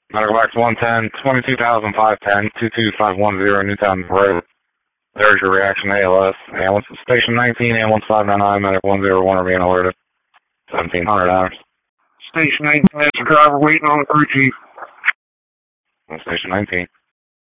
Medical Box 110, 22,510, 22510, Newtown Road. There's your reaction to ALS. Ambulance at Station 19, Ambulance 599, Medic 101 are being alerted. 1700 hours. Station 19, that's a driver waiting on the crew chief. Station 19.